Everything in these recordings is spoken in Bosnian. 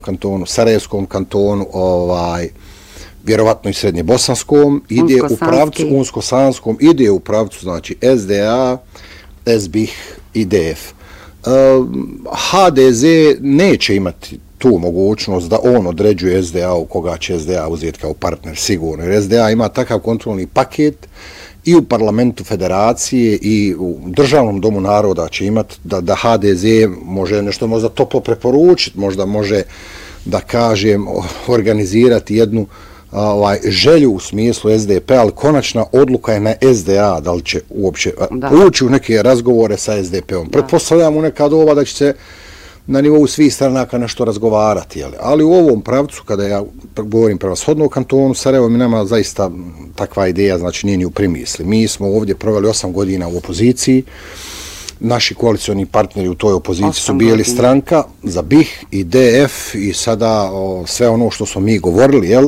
kantonu, Sarajevskom kantonu, vjerovatno i Srednjebosanskom, ide u pravcu, Unsko-Sanskom, ide u pravcu, znači SDA, SBIH i DF. HDZ neće imati tu mogućnost da on određuje SDA-u koga će SDA uzeti kao partner sigurno, jer SDA ima takav kontrolni paket i u parlamentu federacije i u državnom domu naroda će imati da HDZ može nešto možda toplo preporučiti, možda može da kažem organizirati jednu želju u smislu SDP, ali konačna odluka je na SDA da li će uopće ući u neke razgovore sa SDP-om. Pretpostavljam u neka doba da će se na nivou svih stranaka nešto razgovarati, ali u ovom pravcu, kada ja govorim prevashodno o kantonu Sarajevo, mi nama zaista takva ideja, znači nije ni u primisli. Mi smo ovdje proveli 8 godina u opoziciji, naši koalicioni partneri u toj opoziciji su bili stranka za BiH i DF i sada sve ono što smo mi govorili,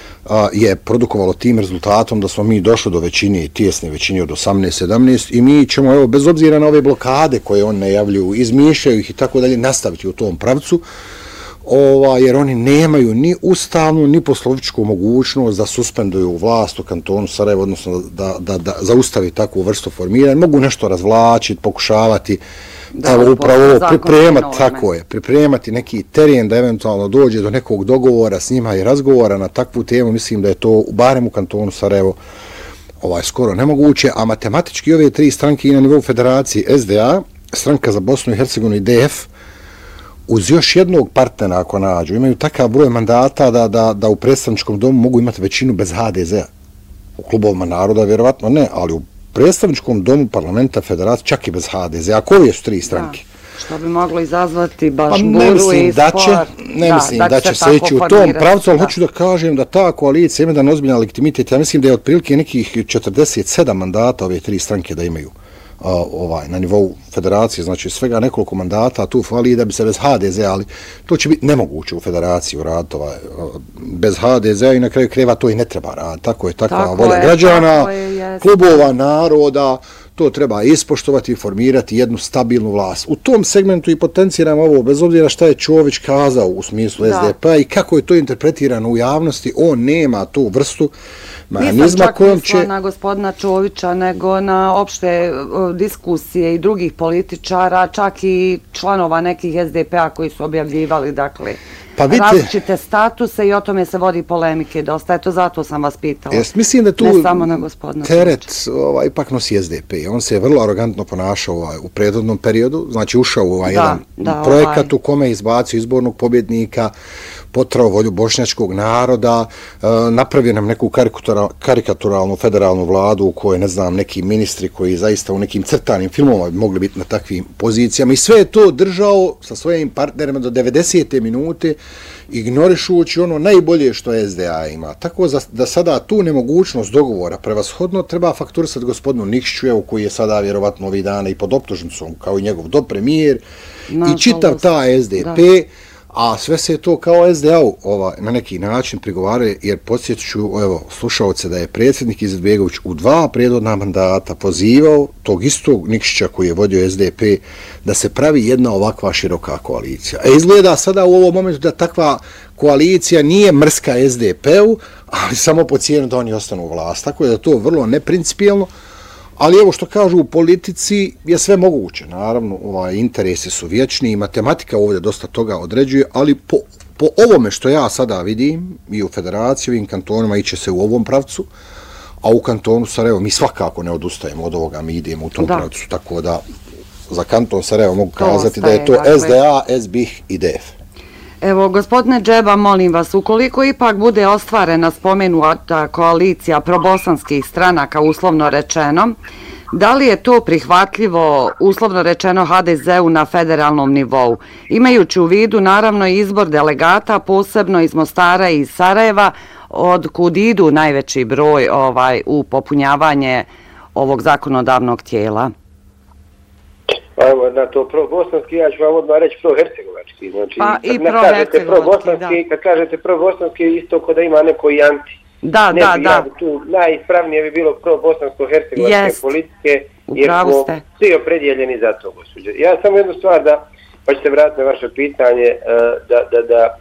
je produkovalo tim rezultatom da smo mi došli do većine, tijesne većine od 18-17 i mi ćemo, evo, bez obzira na ove blokade koje oni najavljuju, izmišljaju ih i tako dalje, nastaviti u tom pravcu, jer oni nemaju ni ustavnu, ni poslovničku mogućnost da suspenduju vlast u kantonu Sarajevo, odnosno da zaustavi takvu vrstu formiranja. Mogu nešto razvlačiti, pokušavati, evo upravo ovo pripremati, tako je, pripremati neki teren da eventualno dođe do nekog dogovora s njima i razgovora na takvu temu. Mislim da je to barem u kantonu Sarajevo skoro nemoguće, a matematički ove tri stranke i na nivou federacije SDA, stranka za Bosnu i Hercegovinu i DF, uz još jednog partnera ako nađu, imaju takav broj mandata da u predstavničkom domu mogu imati većinu bez HDZ-a. U klubovima naroda vjerovatno ne, ali u predstavničkom domu parlamenta federacije čak i bez HDZ-a. A koje su tri stranke? Što bi moglo izazvati baš buru i spor. Ne mislim da će se ići u tom pravcu, ali hoću da kažem da ta koalicija ima jedan ozbiljan legitimitet. Ja mislim da je otprilike nekih 47 mandata ove tri stranke da imaju na nivou federacije, znači svega nekoliko mandata tu fali da bi se bez HDZ-a, ali to će biti nemoguće u federaciji uraditi bez HDZ-a i na kraju krajeva to i ne treba raditi. Tako je takva volja građana, klubova, naroda, to treba ispoštovati i formirati jednu stabilnu vlast. U tom segmentu i potenciram ovo, bez obzira šta je Čović kazao u smislu SDP-a i kako je to interpretirano u javnosti, on nema tu vrstu nisam čak mislila na gospodina Čovića, nego na opšte diskusije i drugih političara, čak i članova nekih SDP-a koji su objavljivali, dakle, različite statuse i o tome se vodi polemike dosta. Eto, zato sam vas pitala. Mislim da tu ne samo na gospodina teret ipak nosi SDP. On se je vrlo arogantno ponašao u prethodnom periodu, znači ušao u jedan projekat u kome je izbacio izbornog pobjednika, potrao volju bošnjačkog naroda, napravio nam neku karikaturalnu federalnu vladu u kojoj, ne znam, neki ministri koji zaista u nekim crtanim filmovima bi mogli biti na takvim pozicijama i sve je to držao sa svojim partnerima do 90. minute, ignorišujući ono najbolje što SDA ima. Tako da sada tu nemogućnost dogovora prevashodno treba fakturisati gospodinu Nikšiću, koji je sada vjerovatno ovih dana i pod optužnicom kao i njegov dopremijer i čitav ta SDP, a sve se je to kao SDA-u na neki način prigovaraju, jer podsjeću, evo, slušaoce da je predsjednik Izetbegović u 2 prethodna mandata pozivao tog istog Nikšića koji je vodio SDP da se pravi jedna ovakva široka koalicija. Izgleda sada u ovom momentu da takva koalicija nije mrska SDP-u, ali samo po cijenu da oni ostanu u vlast. Tako je da to vrlo neprincipijelno. Ali evo što kažu u politici je sve moguće. Naravno, interesi su vječni i matematika ovdje dosta toga određuje, ali po ovome što ja sada vidim i u federaciji, ovim kantonima iće se u ovom pravcu, a u kantonu Sarajevo mi svakako ne odustajemo od ovoga, mi idemo u tom pravcu. Tako da za kanton Sarajevo mogu kazati da je to SDA, SBIH i DF. Evo, gospodine Džeba, molim vas, ukoliko ipak bude ostvarena spomenuta koalicija probosanskih stranaka, uslovno rečeno, da li je to prihvatljivo, uslovno rečeno, HDZ-u na federalnom nivou? Imajući u vidu, naravno, izbor delegata, posebno iz Mostara i iz Sarajeva, od kud idu najveći broj u popunjavanje ovog zakonodavnog tijela. Evo, na to pro-bosanski, ja ću vam odmah reći pro-hercegovački. Znači, pa i pro-hercegovački, kad kažete pro-bosanski, isto ko da ima neko i anti. Da. Tu najispravnije bi bilo pro-bosansko-hercegovačke politike, jer smo svi opredjeljeni za to, gospođe. Ja samo jednu stvar pa ćete vratiti na vaše pitanje, da